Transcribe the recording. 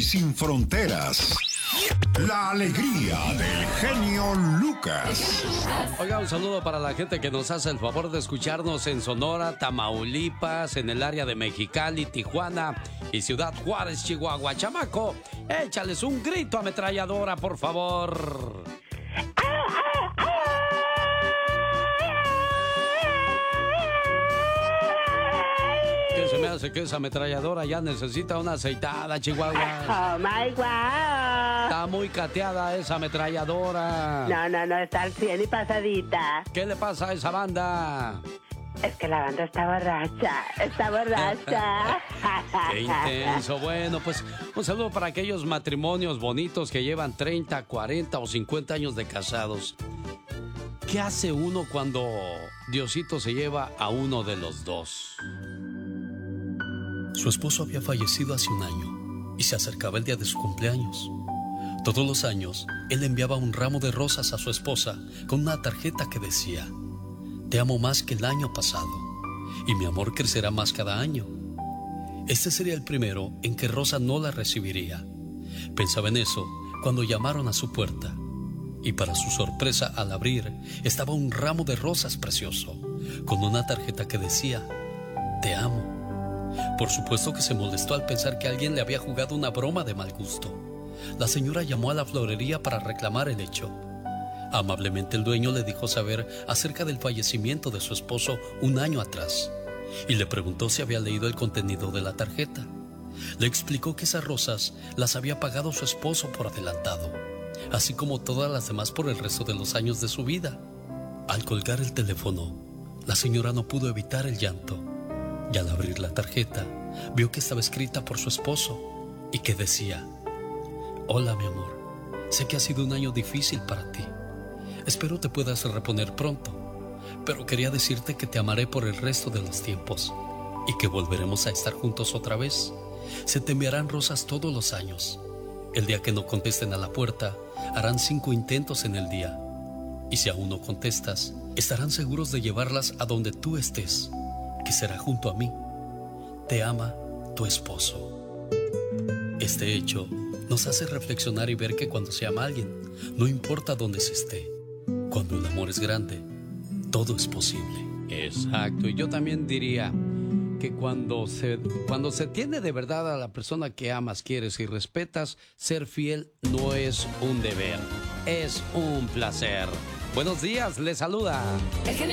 sin fronteras. La alegría del genio Lucas. Oiga, un saludo para la gente que nos hace el favor de escucharnos en Sonora, Tamaulipas, en el área de Mexicali, Tijuana y Ciudad Juárez, Chihuahua. Chamaco, échales un grito ametralladora, por favor. ¿Qué se me hace que esa ametralladora ya necesita una aceitada, Chihuahua? Oh my God. Está muy cateada esa ametralladora. No, está al 100 y pasadita. ¿Qué le pasa a esa banda? Es que la banda está borracha. ¡Qué intenso! Bueno, pues un saludo para aquellos matrimonios bonitos que llevan 30, 40 o 50 años de casados. ¿Qué hace uno cuando Diosito se lleva a uno de los dos? Su esposo había fallecido hace un año y se acercaba el día de su cumpleaños. Todos los años, él enviaba un ramo de rosas a su esposa con una tarjeta que decía: te amo más que el año pasado y mi amor crecerá más cada año. Este sería el primero en que Rosa no la recibiría. Pensaba en eso cuando llamaron a su puerta y para su sorpresa, al abrir, estaba un ramo de rosas precioso con una tarjeta que decía: te amo. Por supuesto que se molestó al pensar que alguien le había jugado una broma de mal gusto. La señora llamó a la florería para reclamar el hecho. Amablemente el dueño le dijo saber acerca del fallecimiento de su esposo un año atrás y le preguntó si había leído el contenido de la tarjeta. Le explicó que esas rosas las había pagado su esposo por adelantado, así como todas las demás por el resto de los años de su vida. Al colgar el teléfono, la señora no pudo evitar el llanto. Y al abrir la tarjeta, vio que estaba escrita por su esposo y que decía: hola, mi amor, sé que ha sido un año difícil para ti. Espero te puedas reponer pronto, pero quería decirte que te amaré por el resto de los tiempos y que volveremos a estar juntos otra vez. Se te enviarán rosas todos los años. El día que no contesten a la puerta, harán 5 intentos en el día. Y si aún no contestas, estarán seguros de llevarlas a donde tú estés, que será junto a mí. Te ama tu esposo. Este hecho nos hace reflexionar y ver que cuando se ama a alguien, no importa dónde se esté, cuando el amor es grande, todo es posible. Exacto, y yo también diría que cuando se tiene de verdad a la persona que amas, quieres y respetas, ser fiel no es un deber, es un placer. Buenos días, les saluda El genio